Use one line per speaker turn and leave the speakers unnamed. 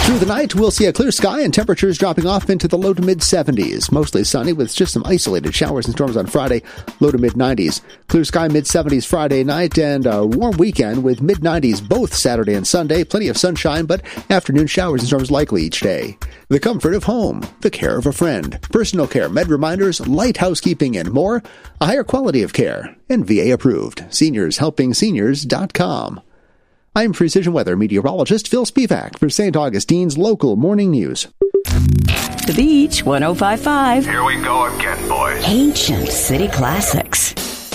Through the night, we'll see a clear sky and temperatures dropping off into the low to mid-70s. Mostly sunny with just some isolated showers and storms on Friday, low to mid-90s. Clear sky, mid-70s Friday night, and a warm weekend with mid-90s both Saturday and Sunday. Plenty of sunshine, but afternoon showers and storms likely each day. The comfort of home, the care of a friend, personal care, med reminders, light housekeeping, and more. A higher quality of care, and VA approved. SeniorsHelpingSeniors.com. I'm Precision Weather meteorologist Phil Spivak for St. Augustine's Local Morning News.
The Beach 105.5.
Here we go again, boys.
Ancient City Classics.